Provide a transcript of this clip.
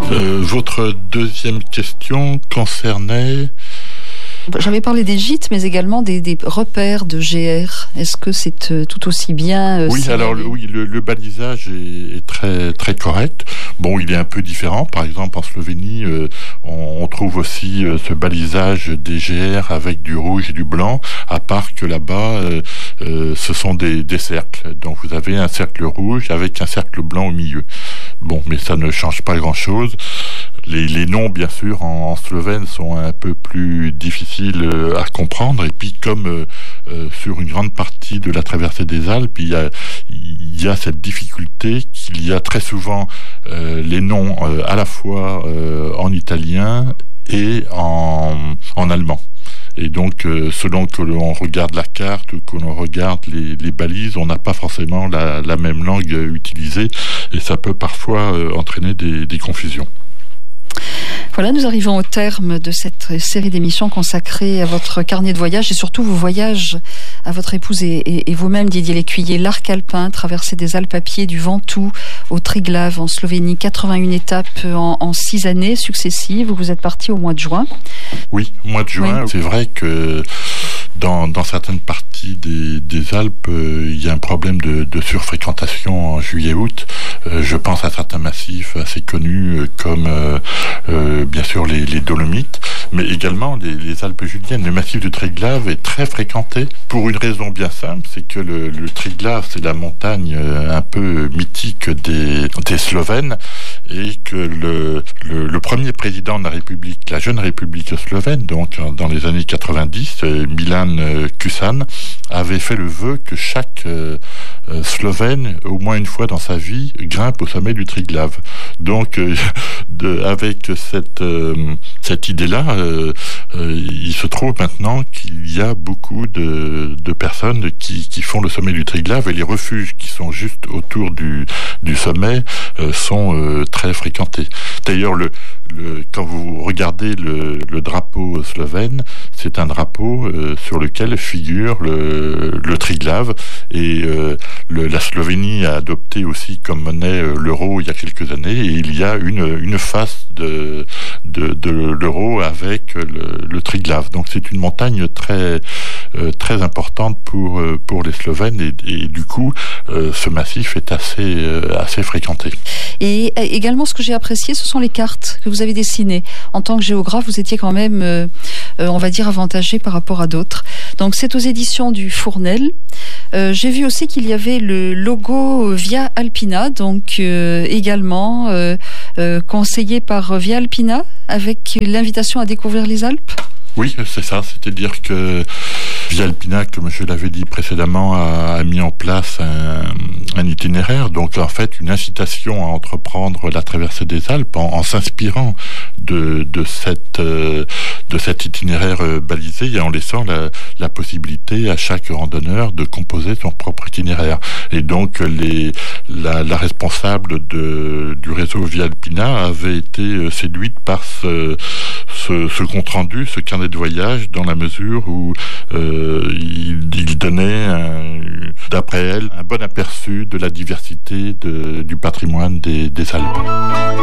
Votre deuxième question concernait... J'avais parlé des gîtes, mais également des repères de GR. Est-ce que c'est tout aussi bien Oui, signalé ? alors le balisage est très très correct. Bon, il est un peu différent. Par exemple, en Slovénie, on trouve aussi ce balisage des GR avec du rouge et du blanc, à part que là-bas, ce sont des cercles. Donc vous avez un cercle rouge avec un cercle blanc au milieu. Bon, mais ça ne change pas grand-chose. Les noms, bien sûr, en slovène sont un peu plus difficiles à comprendre. Et puis, comme sur une grande partie de la traversée des Alpes, il y a cette difficulté qu'il y a très souvent les noms à la fois en italien et en allemand. Et donc, selon que l'on regarde la carte ou que l'on regarde les balises, on n'a pas forcément la même langue utilisée. Et ça peut parfois entraîner des confusions. Voilà, nous arrivons au terme de cette série d'émissions consacrée à votre carnet de voyage et surtout vos voyages à votre épouse et vous-même, Didier Lécuyer. L'arc alpin, traversée des Alpes à pied du Ventoux au Triglav en Slovénie, 81 étapes en 6 années successives. Vous êtes parti au mois de juin. Oui, mois de juin. Oui. C'est vrai que dans certaines parties des Alpes, il y a un problème de surfréquentation en juillet-août. Je pense à certains massifs assez connus comme bien sûr les Dolomites, mais également les Alpes juliennes. Le massif du Triglav est très fréquenté pour une raison bien simple, c'est que le Triglav, c'est la montagne un peu mythique des Slovènes, et que le premier président de la jeune République slovène, donc dans les années 90, Milan Kucan, avait fait le vœu que chaque Slovène, au moins une fois dans sa vie, grimpe au sommet du Triglav. Donc, avec cette idée-là, il se trouve maintenant qu'il y a beaucoup de personnes qui font le sommet du Triglav, et les refuges qui sont juste autour du sommet sont très fréquentés. D'ailleurs, quand vous regardez le drapeau slovène, c'est un drapeau sur lequel figure le Triglav, et la Slovénie a adopté aussi comme monnaie l'euro il y a quelques années, et il y a une face de l'euro avec le Triglav. Donc c'est une montagne très très importante pour les Slovènes, et du coup ce massif est assez fréquenté. Et également, ce que j'ai apprécié, ce sont les cartes que vous avez dessinées. En tant que géographe, vous étiez quand même, on va dire, avantagé par rapport à d'autres. Donc c'est aux éditions du Fournel. J'ai vu aussi qu'il y avait le logo Via Alpina, donc également conseillé par Via Alpina, avec l'invitation à découvrir les Alpes. Oui, c'est ça. C'est-à-dire que Via Alpina, comme je l'avais dit précédemment, a mis en place un itinéraire. Donc, en fait, une incitation à entreprendre la traversée des Alpes en s'inspirant de cet itinéraire balisé, et en laissant la possibilité à chaque randonneur de composer son propre itinéraire. Et donc, la responsable du réseau Via Alpina avait été séduite par ce compte-rendu, ce carnet de voyage, dans la mesure où il donnait, d'après elle, un bon aperçu de la diversité du patrimoine des Alpes.